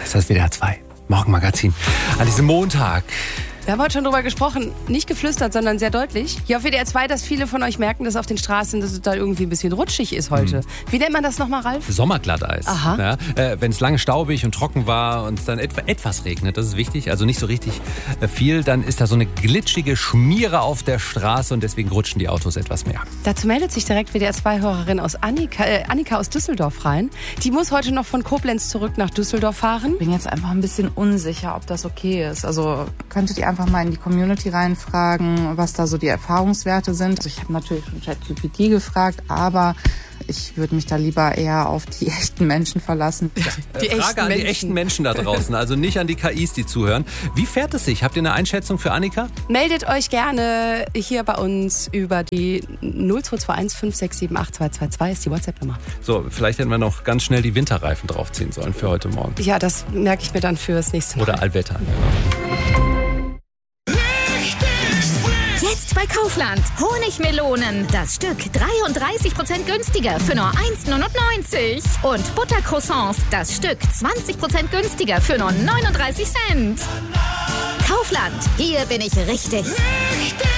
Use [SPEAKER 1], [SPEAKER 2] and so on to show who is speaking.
[SPEAKER 1] Das ist das WDR 2 Morgenmagazin an diesem Montag.
[SPEAKER 2] Wir haben heute schon drüber gesprochen, nicht geflüstert, sondern sehr deutlich. Hier auf WDR 2, dass viele von euch merken, dass auf den Straßen dass es da irgendwie ein bisschen rutschig ist heute. Wie nennt man das nochmal, Ralf?
[SPEAKER 1] Sommerglatteis.
[SPEAKER 2] Aha.
[SPEAKER 1] Ja, wenn es lange staubig und trocken war und es dann etwas regnet, das ist wichtig, also nicht so richtig viel, dann ist da so eine glitschige Schmiere auf der Straße und deswegen rutschen die Autos etwas mehr.
[SPEAKER 2] Dazu meldet sich direkt WDR 2-Hörerin aus Annika aus Düsseldorf rein. Die muss heute noch von Koblenz zurück nach Düsseldorf fahren.
[SPEAKER 3] Ich bin jetzt einfach ein bisschen unsicher, ob das okay ist. Also könntet ihr einfach mal in die Community reinfragen, was da so die Erfahrungswerte sind. Also ich habe natürlich schon ChatGPT gefragt, aber ich würde mich da lieber eher auf die echten Menschen verlassen.
[SPEAKER 1] Frage an die echten Menschen da draußen, also nicht an die KIs, die zuhören. Wie fährt es sich? Habt ihr eine Einschätzung für Annika?
[SPEAKER 2] Meldet euch gerne hier bei uns über die 0221 5678 222 ist die WhatsApp-Nummer.
[SPEAKER 1] So, vielleicht hätten wir noch ganz schnell die Winterreifen draufziehen sollen für heute Morgen.
[SPEAKER 2] Ja, das merke ich mir dann fürs nächste Mal.
[SPEAKER 1] Oder Allwetter.
[SPEAKER 4] Jetzt bei Kaufland. Honigmelonen. Das Stück 33% günstiger für nur 1,99 €. Und Buttercroissants. Das Stück 20% günstiger für nur 39 Cent. Kaufland. Hier bin ich richtig.